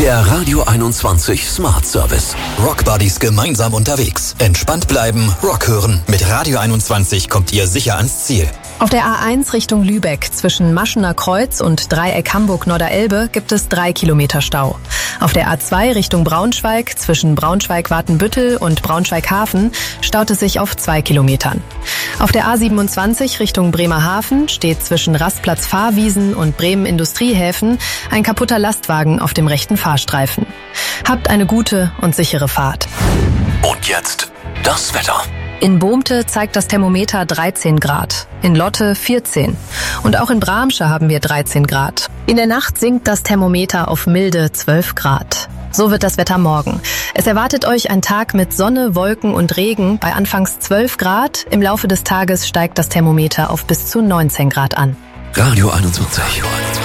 Der Radio 21 Smart Service. Rockbuddies gemeinsam unterwegs. Entspannt bleiben, Rock hören. Mit Radio 21 kommt ihr sicher ans Ziel. Auf der A1 Richtung Lübeck zwischen Maschener Kreuz und Dreieck Hamburg-Norderelbe gibt es 3 Kilometer Stau. Auf der A2 Richtung Braunschweig zwischen Braunschweig-Watenbüttel und Braunschweig-Hafen staut es sich auf 2 Kilometern. Auf der A27 Richtung Bremerhaven steht zwischen Rastplatz Fahrwiesen und Bremen Industriehäfen ein kaputter Lastwagen auf dem rechten Fahrstreifen. Habt eine gute und sichere Fahrt. Und jetzt das Wetter. In Bohmte zeigt das Thermometer 13 Grad, in Lotte 14 und auch in Bramsche haben wir 13 Grad. In der Nacht sinkt das Thermometer auf milde 12 Grad. So wird das Wetter morgen. Es erwartet euch ein Tag mit Sonne, Wolken und Regen bei anfangs 12 Grad. Im Laufe des Tages steigt das Thermometer auf bis zu 19 Grad an. Radio 21.